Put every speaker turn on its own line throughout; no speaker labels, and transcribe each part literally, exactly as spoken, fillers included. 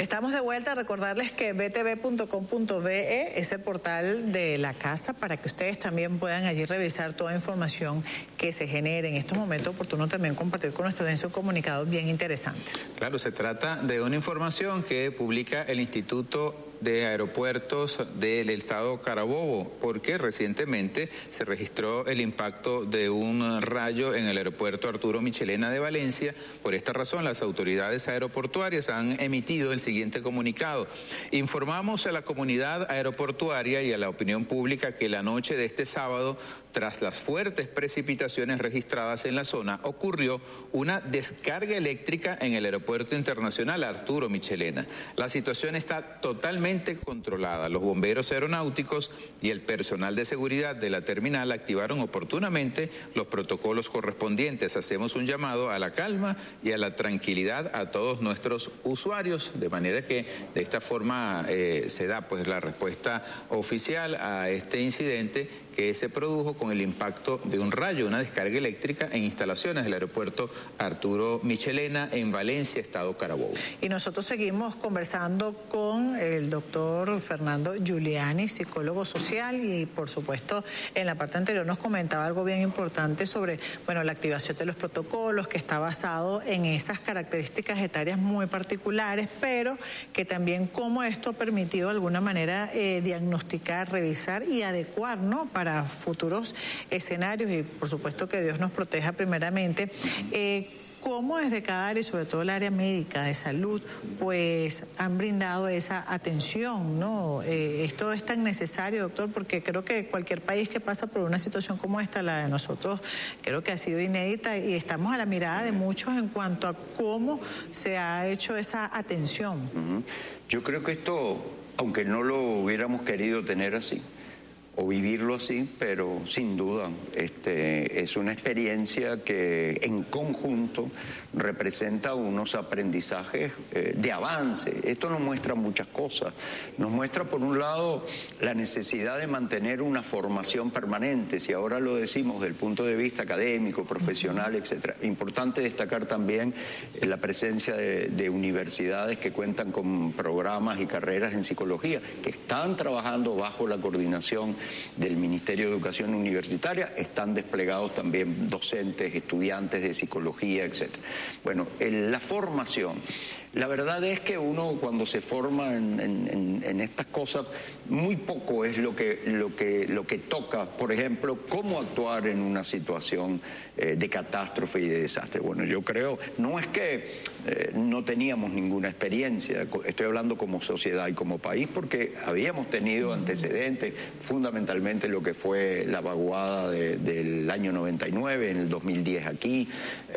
Estamos de vuelta a recordarles que b t v punto com punto b e es el portal de la casa para que ustedes también puedan allí revisar toda información que se genere. En estos momentos oportuno también compartir con nuestra audiencia un comunicado bien interesante.
Claro, se trata de una información que publica el Instituto de Aeropuertos del Estado Carabobo, porque recientemente se registró el impacto de un rayo en el aeropuerto Arturo Michelena de Valencia. Por esta razón, las autoridades aeroportuarias han emitido el siguiente comunicado. Informamos a la comunidad aeroportuaria y a la opinión pública que la noche de este sábado, tras las fuertes precipitaciones registradas en la zona, ocurrió una descarga eléctrica en el aeropuerto internacional Arturo Michelena. La situación está totalmente controlada. Los bomberos aeronáuticos y el personal de seguridad de la terminal activaron oportunamente los protocolos correspondientes. Hacemos un llamado a la calma y a la tranquilidad a todos nuestros usuarios, de manera que de esta forma eh, se da pues la respuesta oficial a este incidente que se produjo con el impacto de un rayo, una descarga eléctrica en instalaciones del aeropuerto Arturo Michelena en Valencia, Estado Carabobo.
Y nosotros seguimos conversando con el doctor Fernando Giuliani, psicólogo social, y por supuesto en la parte anterior nos comentaba algo bien importante sobre, bueno, la activación de los protocolos, que está basado en esas características etarias muy particulares, pero que también cómo esto ha permitido de alguna manera eh, diagnosticar, revisar y adecuar, ¿no?, para para futuros escenarios, y por supuesto que Dios nos proteja primeramente. Eh, ¿Cómo desde cada área, y sobre todo el área médica de salud, pues han brindado esa atención, ¿no? Eh, esto es tan necesario, doctor, porque creo que cualquier país que pasa por una situación como esta, la de nosotros, creo que ha sido inédita, y estamos a la mirada de muchos en cuanto a cómo se ha hecho esa atención.
Uh-huh. Yo creo que esto, aunque no lo hubiéramos querido tener así, o vivirlo así, pero sin duda este, es una experiencia que en conjunto representa unos aprendizajes eh, de avance. Esto nos muestra muchas cosas. Nos muestra, por un lado, la necesidad de mantener una formación permanente, si ahora lo decimos desde el punto de vista académico, profesional, etcétera. Importante destacar también la presencia de, de universidades que cuentan con programas y carreras en psicología, que están trabajando bajo la coordinación del Ministerio de Educación Universitaria. Están desplegados también docentes, estudiantes de psicología, etcétera. Bueno, en la formación, la verdad es que uno cuando se forma en, en, en estas cosas, muy poco es lo que, lo que, lo que toca, por ejemplo, cómo actuar en una situación eh, de catástrofe y de desastre. Bueno, yo creo, no es que eh, no teníamos ninguna experiencia, estoy hablando como sociedad y como país, porque habíamos tenido antecedentes, fundamentalmente lo que fue la vaguada de, del año noventa y nueve, en el dos mil diez aquí,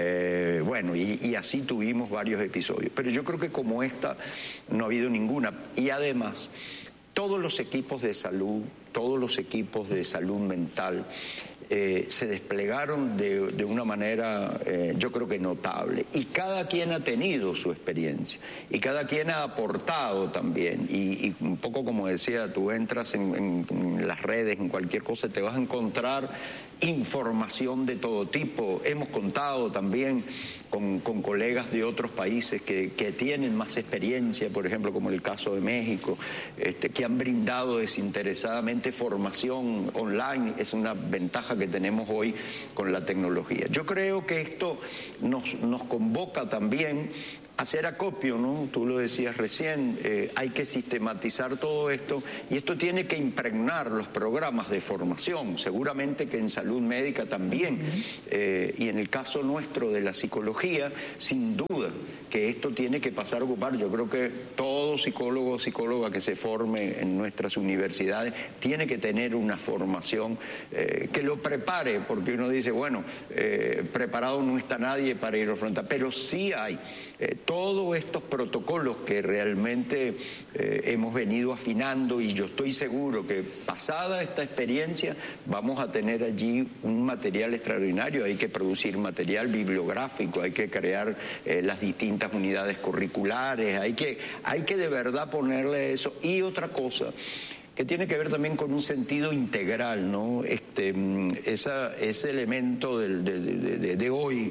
eh, bueno, y, y así tuvimos varios episodios. Pero yo creo que como esta no ha habido ninguna. Y además, todos los equipos de salud, todos los equipos de salud mental eh, se desplegaron de, de una manera, eh, yo creo que notable. Y cada quien ha tenido su experiencia. Y cada quien ha aportado también. Y, y un poco como decía, tú entras en, en, en las redes, en cualquier cosa, te vas a encontrar información de todo tipo. Hemos contado también con, con colegas de otros países que, que tienen más experiencia, por ejemplo, como el caso de México, este, que han brindado desinteresadamente formación online. Es una ventaja que tenemos hoy con la tecnología. Yo creo que esto nos, nos convoca también hacer acopio, ¿no? Tú lo decías recién, eh, hay que sistematizar todo esto y esto tiene que impregnar los programas de formación, seguramente que en salud médica también, eh, y en el caso nuestro de la psicología, sin duda que esto tiene que pasar a ocupar. Yo creo que todo psicólogo o psicóloga que se forme en nuestras universidades tiene que tener una formación eh, que lo prepare, porque uno dice, bueno, eh, preparado no está nadie para ir a afrontar, pero sí hay eh, todos estos protocolos que realmente eh, hemos venido afinando, y yo estoy seguro que pasada esta experiencia vamos a tener allí un material extraordinario. Hay que producir material bibliográfico, hay que crear eh, las distintas unidades curriculares, hay que, hay que de verdad ponerle eso. Y otra cosa que tiene que ver también con un sentido integral, ¿no? Este, esa, ese elemento del, de, de, de, de hoy,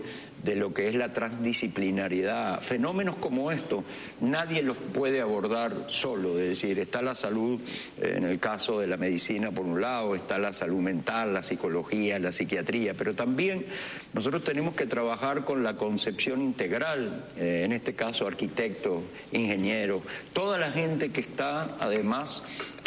de lo que es la transdisciplinariedad. Fenómenos como estos nadie los puede abordar solo, es decir, está la salud, eh, en el caso de la medicina por un lado, está la salud mental, la psicología, la psiquiatría, pero también nosotros tenemos que trabajar con la concepción integral, eh, en este caso arquitectos, ingenieros, toda la gente que está además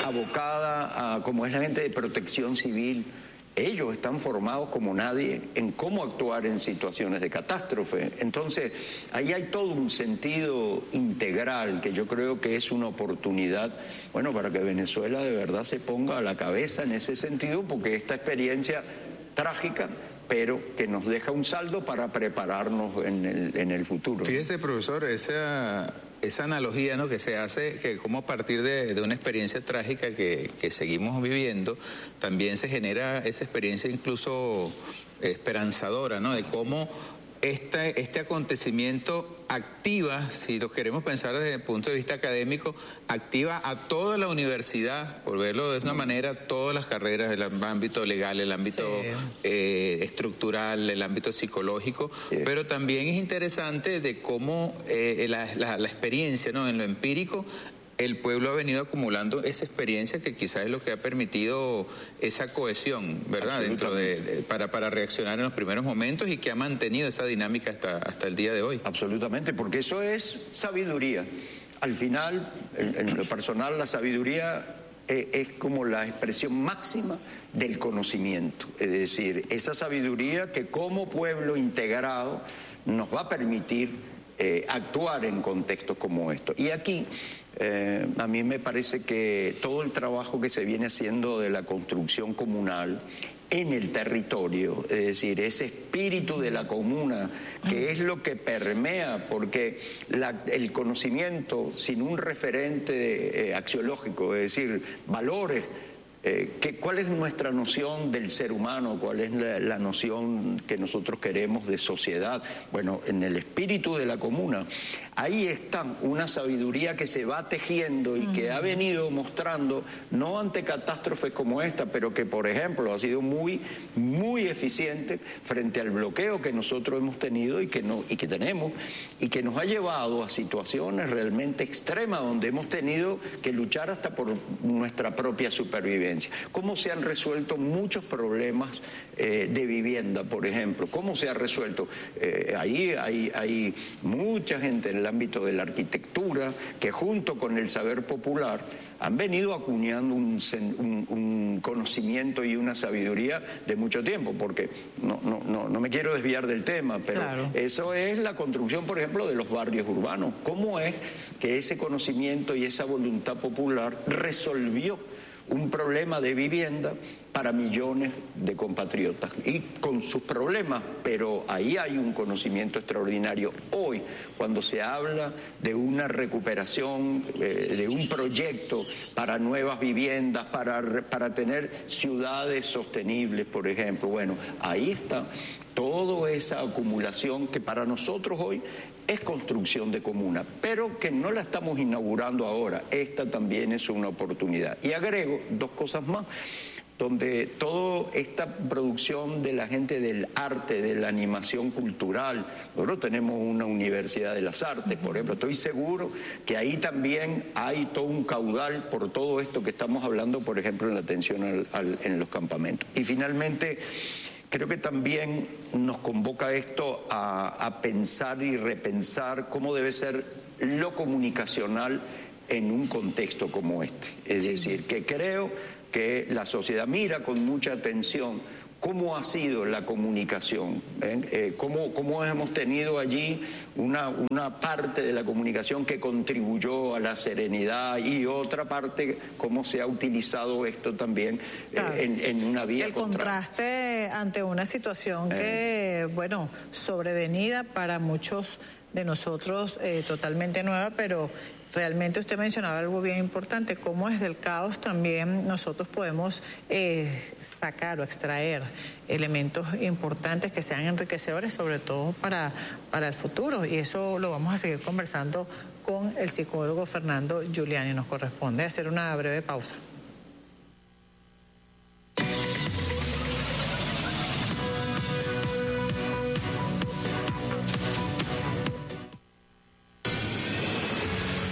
abocada a, como es la gente de protección civil. Ellos están formados como nadie en cómo actuar en situaciones de catástrofe. Entonces, ahí hay todo un sentido integral que yo creo que es una oportunidad, bueno, para que Venezuela de verdad se ponga a la cabeza en ese sentido, porque esta experiencia trágica, pero que nos deja un saldo para prepararnos en el, en el futuro.
Fíjese, profesor, esa... Esa analogía, ¿no?, que se hace, que como a partir de, de una experiencia trágica que, que seguimos viviendo, también se genera esa experiencia incluso esperanzadora, ¿no?, de cómo este, este acontecimiento activa, si lo queremos pensar desde el punto de vista académico, activa a toda la universidad, por verlo de una manera, todas las carreras, el ámbito legal, el ámbito sí. eh, estructural, el ámbito psicológico, sí. Pero también es interesante de cómo eh, la, la, la experiencia, ¿no?, en lo empírico, el pueblo ha venido acumulando esa experiencia que quizás es lo que ha permitido esa cohesión, ¿verdad?, dentro de, de para, para reaccionar en los primeros momentos y que ha mantenido esa dinámica hasta, hasta el día de hoy.
Absolutamente, porque eso es sabiduría. Al final, en, en lo personal, la sabiduría es, es como la expresión máxima del conocimiento. Es decir, esa sabiduría que como pueblo integrado nos va a permitir eh, actuar en contextos como estos. Y aquí... Eh, a mí me parece que todo el trabajo que se viene haciendo de la construcción comunal en el territorio, es decir, ese espíritu de la comuna, que es lo que permea, porque la, el conocimiento sin un referente eh, axiológico, es decir, valores, Eh, que, ¿cuál es nuestra noción del ser humano? ¿Cuál es la, la noción que nosotros queremos de sociedad? Bueno, en el espíritu de la comuna, ahí está una sabiduría que se va tejiendo y que ha venido mostrando, no ante catástrofes como esta, pero que, por ejemplo, ha sido muy, muy eficiente frente al bloqueo que nosotros hemos tenido y que, no, y que tenemos, y que nos ha llevado a situaciones realmente extremas, donde hemos tenido que luchar hasta por nuestra propia supervivencia. ¿Cómo se han resuelto muchos problemas eh, de vivienda, por ejemplo? ¿Cómo se ha resuelto? Eh, ahí hay, hay mucha gente en el ámbito de la arquitectura que junto con el saber popular han venido acuñando un, un, un conocimiento y una sabiduría de mucho tiempo, porque no, no, no, no me quiero desviar del tema, pero claro. Eso es la construcción, por ejemplo, de los barrios urbanos. ¿Cómo es que ese conocimiento y esa voluntad popular resolvió un problema de vivienda para millones de compatriotas y con sus problemas, pero ahí hay un conocimiento extraordinario. Hoy, cuando se habla de una recuperación, eh, de un proyecto para nuevas viviendas, para, para tener ciudades sostenibles, por ejemplo, bueno, ahí está toda esa acumulación que para nosotros hoy es construcción de comuna, pero que no la estamos inaugurando ahora. Esta también es una oportunidad. Y agrego dos cosas más, donde toda esta producción de la gente del arte, de la animación cultural, nosotros tenemos una universidad de las artes, por ejemplo, estoy seguro que ahí también hay todo un caudal por todo esto que estamos hablando, por ejemplo, en la atención al, al, en los campamentos. Y finalmente, creo que también nos convoca esto a, a pensar y repensar cómo debe ser lo comunicacional en un contexto como este. Es sí. decir, que creo que la sociedad mira con mucha atención cómo ha sido la comunicación, ¿eh? Eh, cómo, cómo hemos tenido allí una, una parte de la comunicación que contribuyó a la serenidad y otra parte cómo se ha utilizado esto también claro. eh, en, en una vía
el contraste ante una situación eh. que, bueno, sobrevenida para muchos de nosotros eh, totalmente nueva, pero realmente usted mencionaba algo bien importante, cómo desde el caos también nosotros podemos eh, sacar o extraer elementos importantes que sean enriquecedores, sobre todo para, para el futuro. Y eso lo vamos a seguir conversando con el psicólogo Fernando Giuliani. Nos corresponde hacer una breve pausa.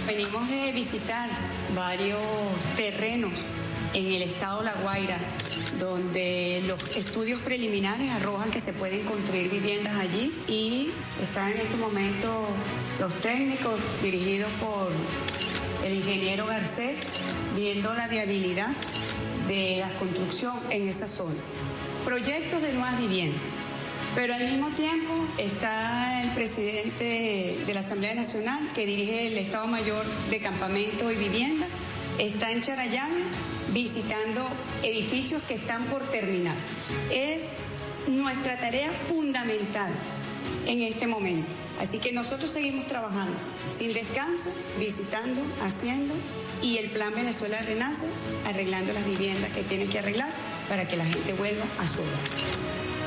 venimos de visitar varios terrenos en el estado La Guaira, donde los estudios preliminares arrojan que se pueden construir viviendas allí, y están en este momento los técnicos dirigidos por el ingeniero Garcés viendo la viabilidad de la construcción en esa zona. Proyectos de nuevas viviendas. Pero al mismo tiempo está el presidente de la Asamblea Nacional, que dirige el Estado Mayor de Campamento y Vivienda, está en Charallave visitando edificios que están por terminar. Es nuestra tarea fundamental en este momento. Así que nosotros seguimos trabajando sin descanso, visitando, haciendo, y el Plan Venezuela Renace, arreglando las viviendas que tiene que arreglar para que la gente vuelva a su hogar.